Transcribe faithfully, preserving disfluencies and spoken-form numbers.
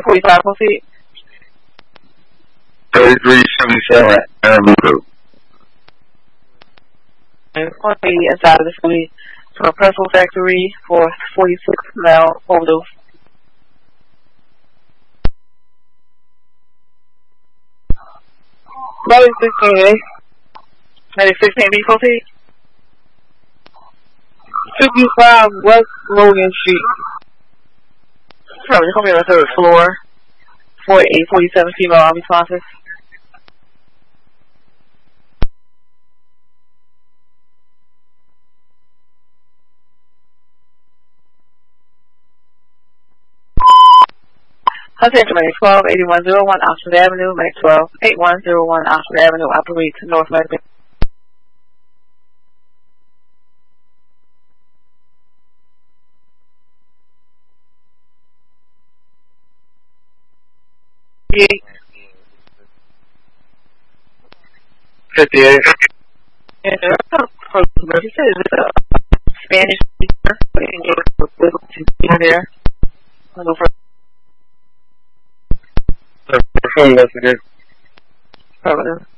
forty-five, proceed. thirty-three seventy-seven, Avenue. And it's going to be inside of this going to be from a pretzel factory for forty-six mile overdose. ninety-six A. ninety-six A, proceed. fifty-five West Logan Street. Probably it's going to be on the third floor. forty-eight forty-seven female unresponsive. Attention, Medic twelve, eighty-one oh one Oxford Avenue, Medic twelve, eighty-one oh one Oxford Avenue, operate to North Medic. fifty-eight. And you said it's a Spanish speaker, so you can get a there. I'll go for Phone investigate. Probably.